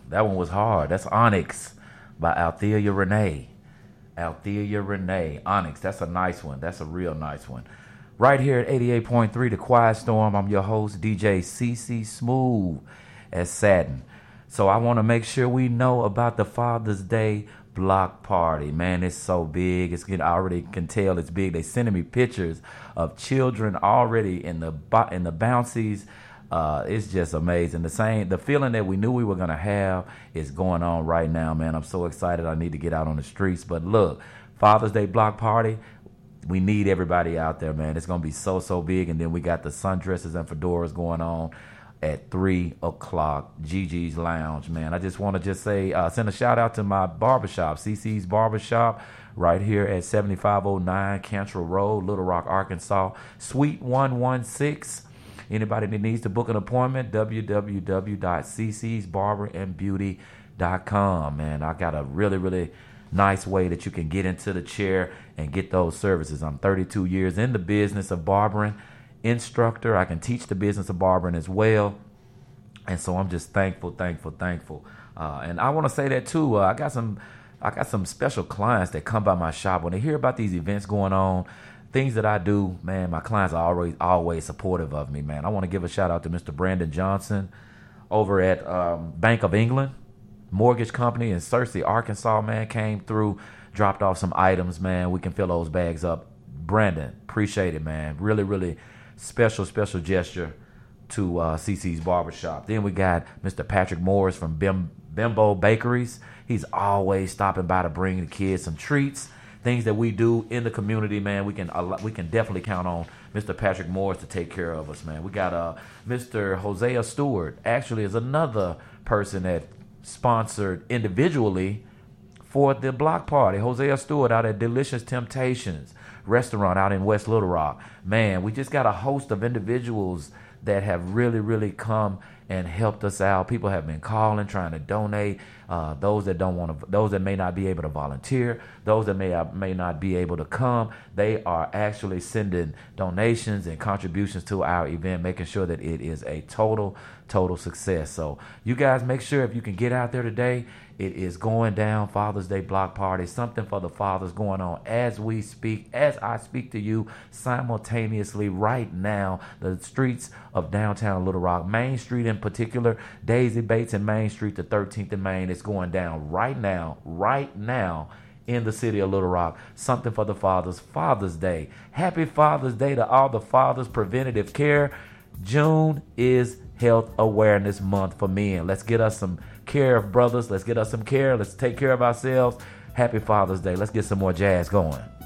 That one was hard. That's Onyx by Althea Renee. Althea Renee. Onyx. That's a nice one. That's a real nice one. Right here at 88.3 The Quiet Storm. I'm your host, DJ CC Smooth at Satin. So I want to make sure we know about the Father's Day block party. Man, it's so big. I already can tell it's big. They sending me pictures of children already in the bouncies. It's just amazing. The feeling that we knew we were going to have is going on right now, man. I'm so excited. I need to get out on the streets. But look, Father's Day block party, we need everybody out there, man. It's going to be so big. And then we got the sundresses and fedoras going on at 3 o'clock, Gigi's Lounge, man. I just want to say, send a shout out to my barbershop, CC's Barbershop, right here at 7509 Cantrell Road, Little Rock, Arkansas, Suite 116. Anybody that needs to book an appointment, www.ccsbarberandbeauty.com. Man, I got a really nice way that you can get into the chair and get those services. I'm 32 years in the business of barbering, instructor. I can teach the business of barbering as well. And so I'm just thankful. And I want to say that too. I got some special clients that come by my shop when they hear about these events going on. Things that I do, man, my clients are always supportive of me, man. I want to give a shout out to Mr. Brandon Johnson over at Bank of England Mortgage Company in Searcy, Arkansas, man. Came through, dropped off some items, man. We can fill those bags up. Brandon, appreciate it, man. Really special gesture to CC's Barbershop. Then we got Mr. Patrick Morris from Bimbo Bakeries. He's always stopping by to bring the kids some treats. Things that we do in the community, man, we can definitely count on Mr. Patrick Morris to take care of us, man. We got Mr. Hosea Stewart, actually is another person that sponsored individually for the block party. Hosea Stewart out at Delicious Temptations restaurant out in West Little Rock. Man, we just got a host of individuals that have really come and helped us out. People have been calling, trying to donate. Those that may not be able to volunteer, those that may not be able to come, they are actually sending donations and contributions to our event, making sure that it is a total success. So you guys make sure if you can get out there today. It is going down, Father's Day block party, something for the fathers going on as we speak, as I speak to you simultaneously right now. The streets of downtown Little Rock, Main Street in particular, Daisy Bates and Main Street, the 13th and Main, it's going down right now in the city of Little Rock. Something for the fathers, Father's Day. Happy Father's Day to all the fathers. Preventative care. June is Health Awareness Month for men. Let's get us some care, brothers. Let's get us some care. Let's take care of ourselves. Happy Father's Day. Let's get some more jazz going.